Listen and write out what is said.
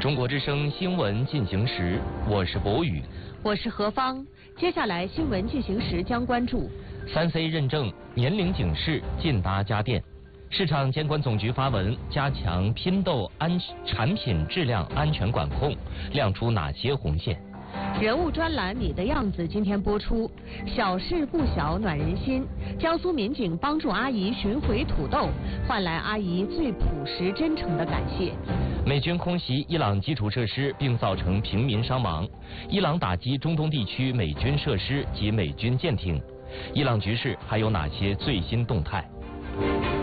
中国之声新闻进行时，我是博宇， 我是何芳。接下来新闻进行时将关注 3C 认证年龄警示劲达家电，市场监管总局发文加强拼豆产品质量安全管控，亮出哪些红线？ 人物专栏《你的样子》今天播出，小事不小暖人心。江苏民警帮助阿姨寻回土豆，换来阿姨最朴实真诚的感谢。 美军空袭伊朗基础设施并造成平民伤亡，伊朗打击中东地区美军设施及美军舰艇，伊朗局势还有哪些最新动态？